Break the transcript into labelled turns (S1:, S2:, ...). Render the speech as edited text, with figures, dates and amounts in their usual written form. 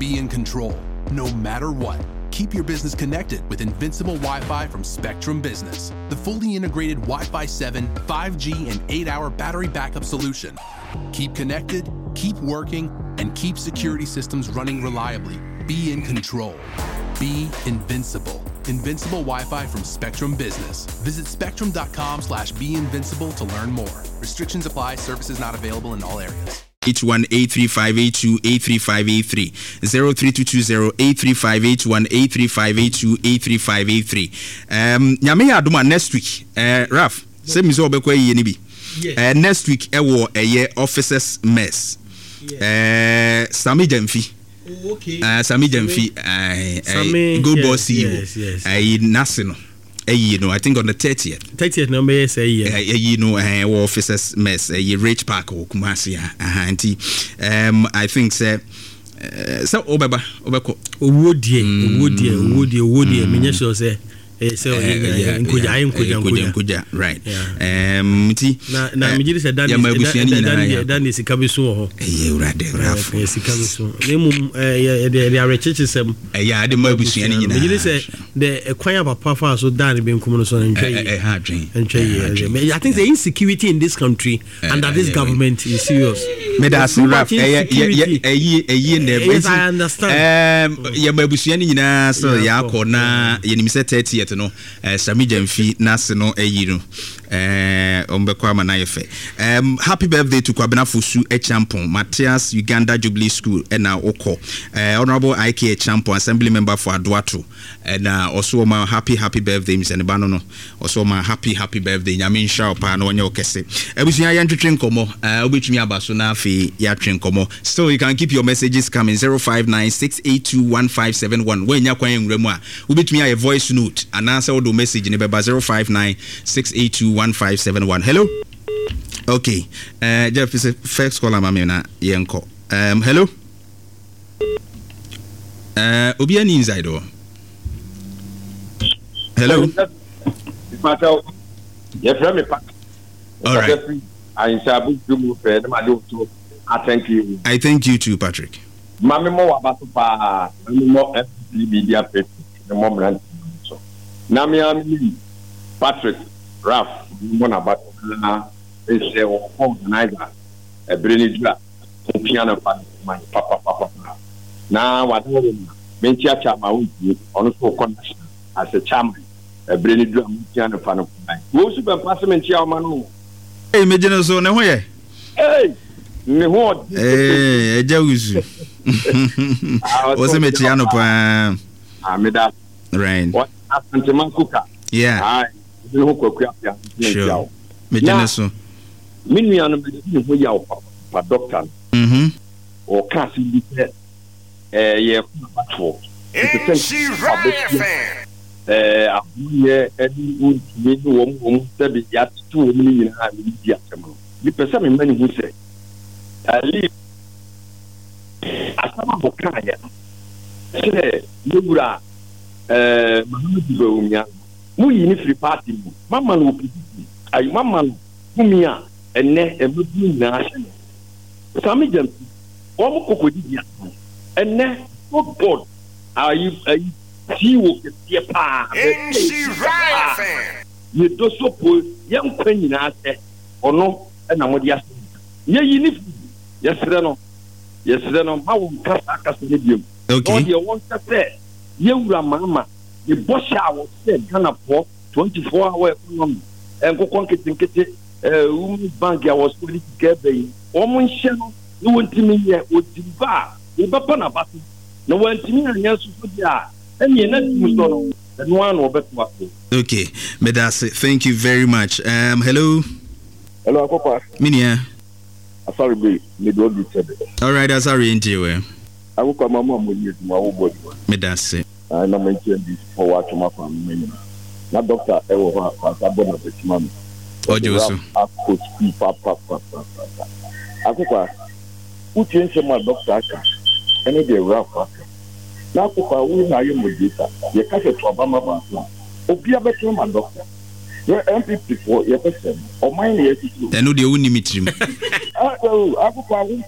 S1: be in control, no matter what. Keep your business connected with Invincible Wi-Fi from Spectrum Business, the fully integrated Wi-Fi 7, 5G, and 8-hour battery backup solution. Keep connected, keep working, and keep security systems running reliably. Be in control. Be invincible. Invincible Wi-Fi from Spectrum Business. Visit spectrum.com/beinvincible to learn more. Restrictions apply. Services not available in all areas.
S2: 81-83582-83583 0322-83581-83582-83583 nyame ya adoma next week Raf say me so obekwa yi ni bi next week ewo eye officers mess Sami Jamfi Sami Jamfi good boss CEO Nasino you know, I think on the 30th
S3: number say
S2: you know officers mess Rich Park or Kumasi I think say so obeba obeko
S3: woodie me sure say
S2: nkuja right mti
S3: na me say dan is sikabiso ho
S2: urade Raf
S3: sikabiso nemu they are chichisem
S2: de mabusuani nyina
S3: me say the kwanya papa fa so dan be nkum no so ntwe I think the insecurity in this country under this government is serious.
S2: Yes, I understand. Mabusuani nyina so ya kona yenim say 30th no Sami Jamfi Nasino eyino ombekwa manayefe happy birthday to Kwabena Fusu Echampon Matthias Uganda Jubilee School na Oko honorable IK Champon assembly member for Adwato and also my happy birthday Mr. Nebano no also my happy birthday nyame nsha opa na onye okese ebusuya ya ntwetwe nkomo obetumi abaso na afi ya twen nkomo still you can keep your messages coming 0596821571 when nya kwan enwremu a obetumi a voice note and answer the message in beba 0596821571 hello okay Jeff is first caller mama na yenko hello obi ani inside o hello
S4: all right
S2: I thank you too Patrick
S4: mami mo wa baso pa mami mo media pet mo brand so na mi am Patrick Raf mo na baso na ese o organizer e breni dua o piano pa my papa na wa do me chia ma unti ono so connection as a chairman e breni dua mo piano pa no wo su be pass me chia o ma no
S2: me jeno so ne ho ye
S4: me ho
S2: ejawuzu what's me chiano pa
S4: ameda
S2: right
S4: what asante kuka
S2: yeah
S4: no ho kwakua pia
S2: sure me jeno so
S4: minu ya no me ho ya pa doctor o kasi bi ye patrol
S5: she right
S4: abuye edi unti wo tabi ya tu wo ni nyina mi di atema ni pesa me mani hu se ali asama bokaya se yura Muhammad Bawumia mu yi ni free party mama no opposition ay mama no kumia enne emebu na Sami Jamfi o mu kokodi dia enne board ay tiwo ke tie pa
S5: she right
S4: ye do so po yan kwanyina ase ono na mo dia ye yi ni yesre no ma wo kasa ne biem
S2: okay
S4: ye won say ye wura mama ye bosha wo say Ghana for 24 hour economy enkokon ketinkete bank ya was really together o mo nhye no no wontimi ye otimba ye baba na bato no wontimi anya susu dia eni na timuso no no one obetwa
S2: okay medase thank you very much hello
S4: akokwa
S2: minia
S4: sorry be me do be said
S2: all right that's our interview
S4: akokwa mama mo ni eduma wo body
S2: medase
S4: na mention this for what to my family na doctor ewo ha sabo na betima me
S2: ojoso
S4: akos papa akokwa uche nche ma doctor aka ene de rafa na akokwa wo na ye modita ye ka se to obama ba obi abeto ma doctor ye MPP for ye person o mine ye titi
S2: eno de woni mitrim
S4: akokwa